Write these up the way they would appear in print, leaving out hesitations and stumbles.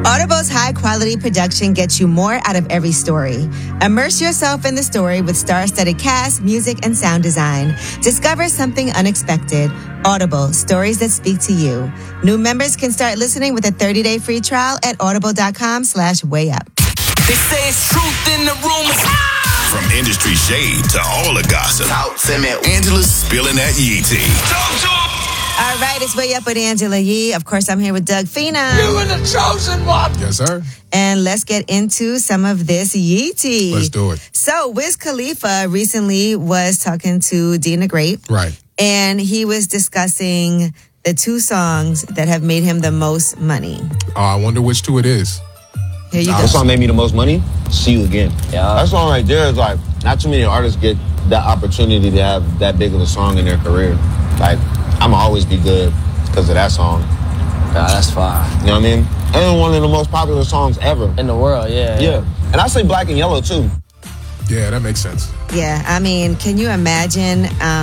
Audible's high-quality production gets you more out of every story. Immerse yourself in the story with star-studded cast, music, and sound design. Discover something unexpected. Audible, stories that speak to you. New members can start listening with a 30-day free trial at audible.com/wayup. They say it's truth in the rumors. From industry shade to all the gossip, Angela's spilling that Yee tea. All right, it's Way Up with Angela Yee. Of course, I'm here with Doug Phenom. You and the chosen one. Yes, sir. And let's get into some of this Yee tea. Let's do it. So, Wiz Khalifa recently was talking to Dina Great. Right. And he was discussing the two songs that have made him the most money. I wonder which two it is. Here you go. That song made me the most money. See You Again. Yeah. That song right there is like, not too many artists get that opportunity to have that big of a song in their career. Like, I'ma always be good because of that song. Nah, that's fire. You know what I mean? And one of the most popular songs ever. In the world, yeah. Yeah. And I say Black and Yellow too. Yeah, that makes sense. Yeah, I mean, can you imagine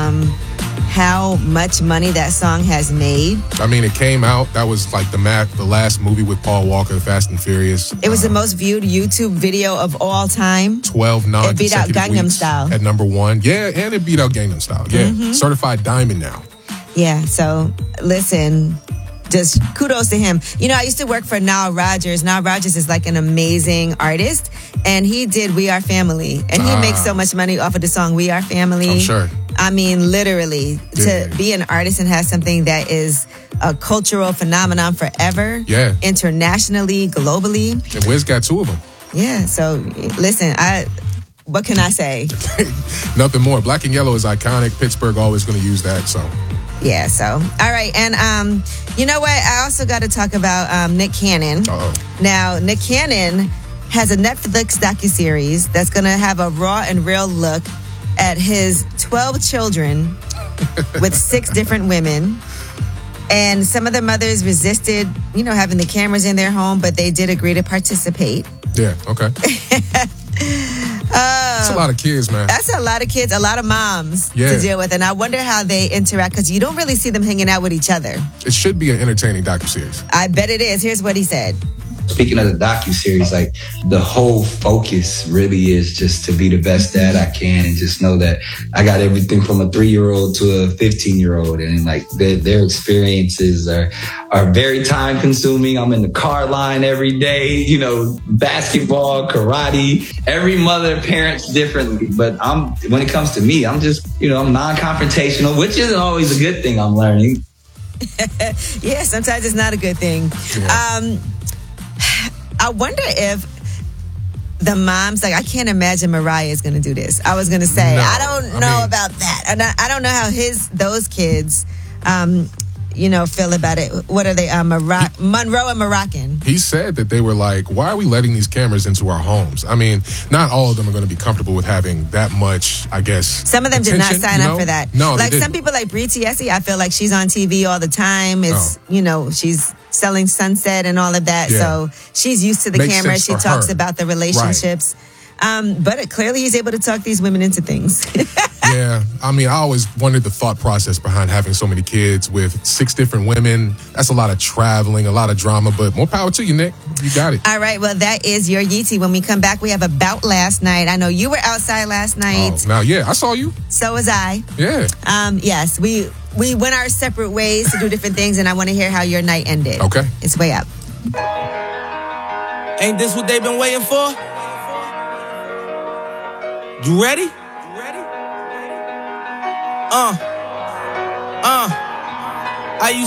how much money that song has made? I mean, it came out. That was like the last movie with Paul Walker, Fast and Furious. It was the most viewed YouTube video of all time. 12 It beat out non-consecutive Gangnam weeks Style. at number one. Yeah, and it beat out Gangnam Style. Yeah, certified diamond now. Yeah, so listen, just kudos to him. You know, I used to work for Nile Rodgers. Nile Rodgers is like an amazing artist, and he did We Are Family, and he makes so much money off of the song We Are Family. I'm sure. I mean, literally, Yeah. to be an artist and have something that is a cultural phenomenon forever, Yeah. internationally, globally. And Wiz got two of them. Yeah, so listen, what can I say? Nothing more. Black and Yellow is iconic. Pittsburgh always going to use that, so. Yeah, so, all right. And you know what? I also got to talk about Nick Cannon. Uh-oh. Now, Nick Cannon has a Netflix docuseries that's going to have a raw and real look at his 12 children with 6 different women. And some of the mothers resisted, you know, having the cameras in their home, but they did agree to participate. Yeah, okay. That's a lot of kids, man. That's a lot of kids, a lot of moms to deal with. And I wonder how they interact, because you don't really see them hanging out with each other. It should be an entertaining docuseries. I bet it is. Here's what he said. Speaking of the docuseries, like the whole focus really is just to be the best dad I can and just know that I got everything from a 3-year-old to a 15-year-old, and like their experiences are very time consuming. I'm in the car line every day, you know, basketball, karate. Every mother parents differently, but when it comes to me, I'm just, you know, I'm non-confrontational, which isn't always a good thing. I'm learning. Yeah, sometimes it's not a good thing. Yeah. I wonder if the moms, like, I can't imagine Mariah is going to do this. I was going to say, No, I don't know about that. And I don't know how those kids, you know, feel about it. What are they? Monroe and Moroccan. He said that they were like, why are we letting these cameras into our homes? I mean, not all of them are going to be comfortable with having that much, I guess. Some of them did not attention, sign you up know? for that. No, like they some didn't. people like Brie Tiesi, I feel like she's on TV all the time. It's, you know, she's selling Sunset and all of that. Yeah. So she's used to the Makes camera. sense She for talks her. about the relationships. But clearly he's able to talk these women into things. Yeah, I mean, I always wondered the thought process behind having so many kids with 6 different women. That's a lot of traveling, a lot of drama, but more power to you, Nick. You got it. All right, well, that is your Yeetie. When we come back, we have a bout last night. I know you were outside last night. Oh, now, yeah, I saw you. So was I. Yeah. Yes, we went our separate ways to do different things, and I want to hear how your night ended. Okay. It's Way Up. Ain't this what they've been waiting for? You ready? I used